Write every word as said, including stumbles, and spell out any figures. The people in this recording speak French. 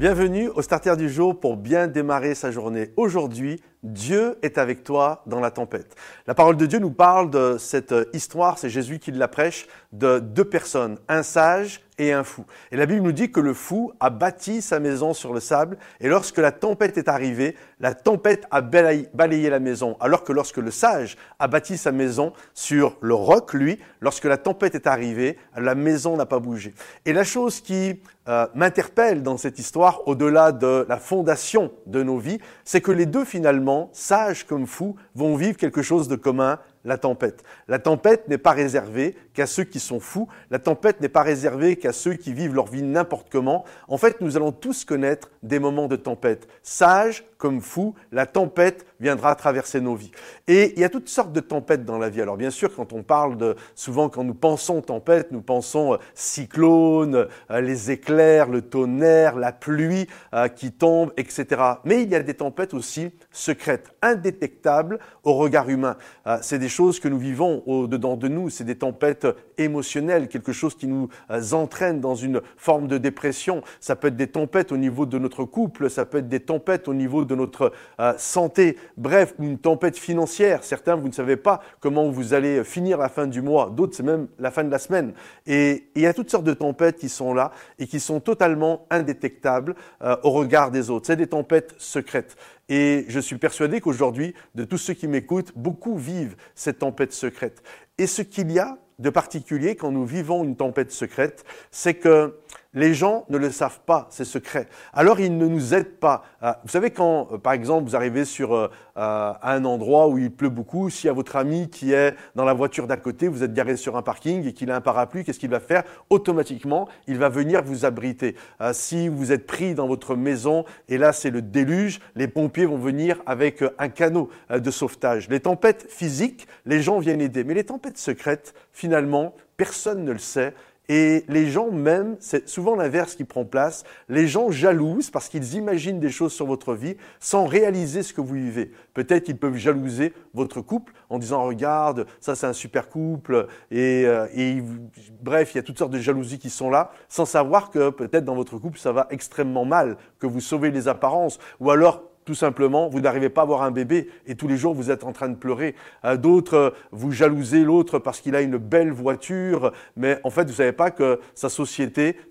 Bienvenue au Starter du jour pour bien démarrer sa journée. Aujourd'hui, Dieu est avec toi dans la tempête. La parole de Dieu nous parle de cette histoire, c'est Jésus qui la prêche, de deux personnes, un sage et un fou. Et la Bible nous dit que le fou a bâti sa maison sur le sable et lorsque la tempête est arrivée, la tempête a balayé la maison. Alors que lorsque le sage a bâti sa maison sur le roc, lui, lorsque la tempête est arrivée, la maison n'a pas bougé. Et la chose qui euh, m'interpelle dans cette histoire, au-delà de la fondation de nos vies, c'est que les deux finalement, sages comme fous, vont vivre quelque chose de commun, la tempête. La tempête n'est pas réservée qu'à ceux qui sont fous. La tempête n'est pas réservée qu'à ceux qui vivent leur vie n'importe comment. En fait, nous allons tous connaître des moments de tempête. Sages comme fous, la tempête viendra traverser nos vies. Et il y a toutes sortes de tempêtes dans la vie. Alors bien sûr, quand on parle de, souvent quand nous pensons tempête, nous pensons euh, cyclone, euh, les éclairs, le tonnerre, la pluie euh, qui tombe, et cetera. Mais il y a des tempêtes aussi secrètes, indétectables au regard humain. Euh, c'est des choses que nous vivons au-dedans de nous, c'est des tempêtes émotionnelles, quelque chose qui nous euh, entraîne dans une forme de dépression. Ça peut être des tempêtes au niveau de notre couple, ça peut être des tempêtes au niveau de notre euh, santé, bref, une tempête financière. Certains, vous ne savez pas comment vous allez finir la fin du mois, d'autres, c'est même la fin de la semaine. Et, et il y a toutes sortes de tempêtes qui sont là et qui sont totalement indétectables euh, au regard des autres. C'est des tempêtes secrètes. Et je suis persuadé qu'aujourd'hui, de tous ceux qui m'écoutent, beaucoup vivent cette tempête secrète. Et ce qu'il y a de particulier quand nous vivons une tempête secrète, c'est que les gens ne le savent pas, c'est secret. Alors, ils ne nous aident pas. Euh, vous savez, quand, euh, par exemple, vous arrivez sur euh, à un endroit où il pleut beaucoup, s'il y a votre ami qui est dans la voiture d'à côté, vous êtes garé sur un parking et qu'il a un parapluie, qu'est-ce qu'il va faire? Automatiquement, il va venir vous abriter. Euh, si vous êtes pris dans votre maison, et là, c'est le déluge, les pompiers vont venir avec un canot euh, de sauvetage. Les tempêtes physiques, les gens viennent aider. Mais les tempêtes secrètes, finalement, personne ne le sait. Et les gens même, c'est souvent l'inverse qui prend place, les gens jalousent parce qu'ils imaginent des choses sur votre vie sans réaliser ce que vous vivez. Peut-être qu'ils peuvent jalouser votre couple en disant « Regarde, ça c'est un super couple » et, euh, et bref, il y a toutes sortes de jalousies qui sont là sans savoir que peut-être dans votre couple ça va extrêmement mal, que vous sauvez les apparences ou alors tout simplement, vous n'arrivez pas à avoir un bébé et tous les jours vous êtes en train de pleurer. Euh, d'autres, euh, vous jalousez l'autre parce qu'il a une belle voiture, mais en fait vous ne savez pas que sa société